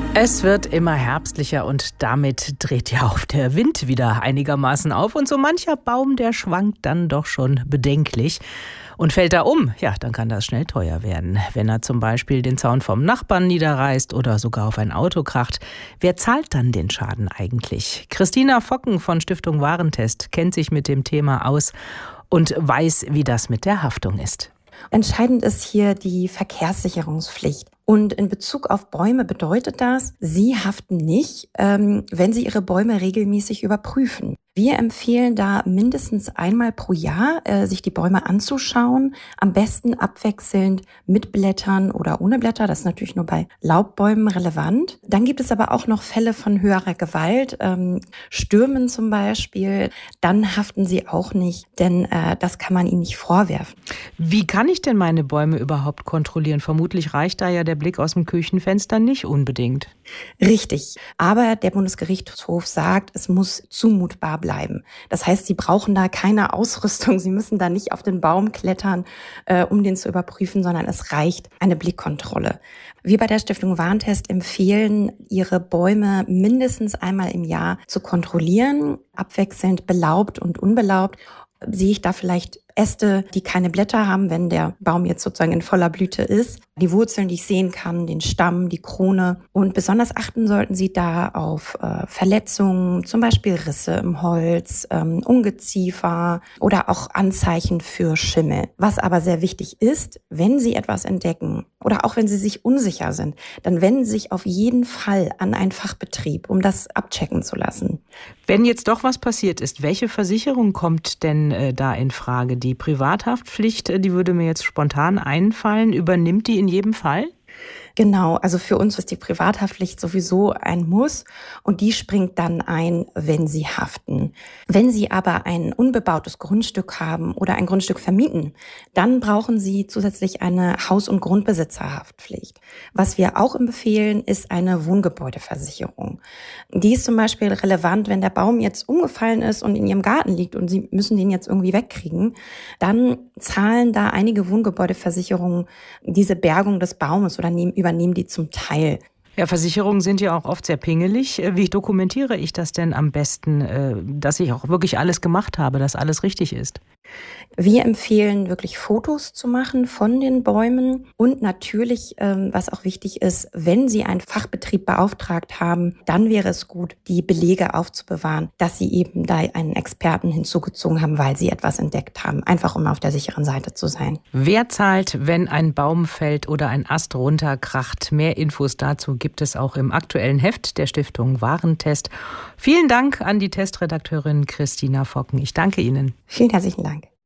Es wird immer herbstlicher und damit dreht ja auch der Wind wieder einigermaßen auf. Und so mancher Baum, der schwankt dann doch schon bedenklich. Und fällt er um, ja, dann kann das schnell teuer werden. Wenn er zum Beispiel den Zaun vom Nachbarn niederreißt oder sogar auf ein Auto kracht. Wer zahlt dann den Schaden eigentlich? Christina Focken von Stiftung Warentest kennt sich mit dem Thema aus und weiß, wie das mit der Haftung ist. Entscheidend ist hier die Verkehrssicherungspflicht. Und in Bezug auf Bäume bedeutet das, Sie haften nicht, wenn Sie Ihre Bäume regelmäßig überprüfen. Wir empfehlen da mindestens einmal pro Jahr, sich die Bäume anzuschauen, am besten abwechselnd mit Blättern oder ohne Blätter. Das ist natürlich nur bei Laubbäumen relevant. Dann gibt es aber auch noch Fälle von höherer Gewalt, Stürmen zum Beispiel. Dann haften Sie auch nicht, denn das kann man Ihnen nicht vorwerfen. Wie kann ich denn meine Bäume überhaupt kontrollieren? Vermutlich reicht da ja der Blick aus dem Küchenfenster nicht unbedingt. Richtig, aber der Bundesgerichtshof sagt, es muss zumutbar bleiben. Das heißt, Sie brauchen da keine Ausrüstung, Sie müssen da nicht auf den Baum klettern, um den zu überprüfen, sondern es reicht eine Blickkontrolle. Wir bei der Stiftung Warentest empfehlen, Ihre Bäume mindestens einmal im Jahr zu kontrollieren, abwechselnd belaubt und unbelaubt. Sehe ich da vielleicht Äste, die keine Blätter haben, wenn der Baum jetzt sozusagen in voller Blüte ist. Die Wurzeln, die ich sehen kann, den Stamm, die Krone. Und besonders achten sollten Sie da auf Verletzungen, zum Beispiel Risse im Holz, Ungeziefer oder auch Anzeichen für Schimmel. Was aber sehr wichtig ist, wenn Sie etwas entdecken oder auch wenn Sie sich unsicher sind, dann wenden Sie sich auf jeden Fall an einen Fachbetrieb, um das abchecken zu lassen. Wenn jetzt doch was passiert ist, welche Versicherung kommt denn da in Frage? Die Privathaftpflicht, die würde mir jetzt spontan einfallen. Übernimmt die in jedem Fall? Genau, also für uns ist die Privathaftpflicht sowieso ein Muss und die springt dann ein, wenn Sie haften. Wenn Sie aber ein unbebautes Grundstück haben oder ein Grundstück vermieten, dann brauchen Sie zusätzlich eine Haus- und Grundbesitzerhaftpflicht. Was wir auch empfehlen, ist eine Wohngebäudeversicherung. Die ist zum Beispiel relevant, wenn der Baum jetzt umgefallen ist und in Ihrem Garten liegt und Sie müssen den jetzt irgendwie wegkriegen, dann zahlen da einige Wohngebäudeversicherungen diese Bergung des Baumes oder übernehmen die zum Teil. Ja, Versicherungen sind ja auch oft sehr pingelig. Wie dokumentiere ich das denn am besten, dass ich auch wirklich alles gemacht habe, dass alles richtig ist? Wir empfehlen wirklich Fotos zu machen von den Bäumen und natürlich, was auch wichtig ist, wenn Sie einen Fachbetrieb beauftragt haben, dann wäre es gut, die Belege aufzubewahren, dass Sie eben da einen Experten hinzugezogen haben, weil Sie etwas entdeckt haben, einfach um auf der sicheren Seite zu sein. Wer zahlt, wenn ein Baum fällt oder ein Ast runterkracht? Mehr Infos dazu gibt es auch im aktuellen Heft der Stiftung Warentest. Vielen Dank an die Testredakteurin Christina Focken. Ich danke Ihnen. Vielen herzlichen Dank.